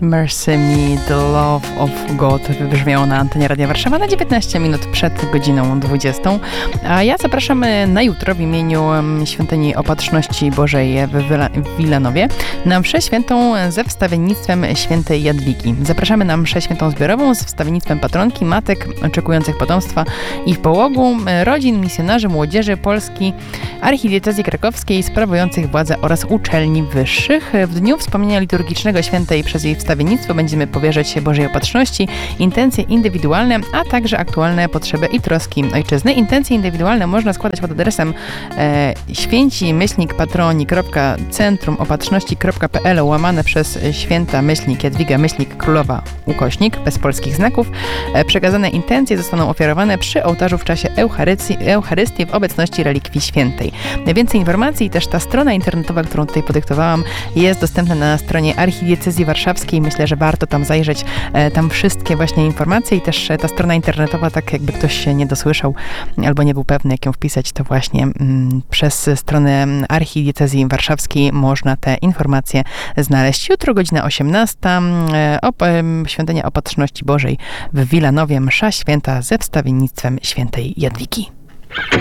Mercy Me, The Love of God wybrzmiało na antenie Radia Warszawa na 19 minut przed godziną 20. A ja zapraszam na jutro w imieniu Świątyni Opatrzności Bożej w Wilanowie na mszę świętą ze wstawiennictwem świętej Jadwigi. Zapraszamy na mszę świętą zbiorową z wstawiennictwem patronki, matek oczekujących potomstwa i w połogu, rodzin, misjonarzy, młodzieży Polski, Archidiecezji Krakowskiej, sprawujących władzę oraz uczelni wyższych. W dniu wspomnienia liturgicznego świętej przez jej wstawiennictwo będziemy powierzać się Bożej Opatrzności, intencje indywidualne, a także aktualne potrzeby i troski ojczyzny. Intencje indywidualne można składać pod adresem święci-patroni.centrumopatrzności.pl łamane przez święta-Jadwiga-Królowa bez polskich znaków. Przekazane intencje zostaną ofiarowane przy ołtarzu w czasie Eucharystii w obecności relikwii świętej. Więcej informacji, też ta strona internetowa, którą tutaj podyktowałam, jest dostępna na stronie Archidiecezji Warszawskiej. Myślę, że warto tam zajrzeć, tam wszystkie właśnie informacje i też ta strona internetowa, tak jakby ktoś się nie dosłyszał albo nie był pewny, jak ją wpisać, to właśnie przez stronę Archidiecezji Warszawskiej można te informacje znaleźć. Jutro godzina 18, Świątynia Opatrzności Bożej w Wilanowie, msza święta ze wstawiennictwem świętej Jadwigi.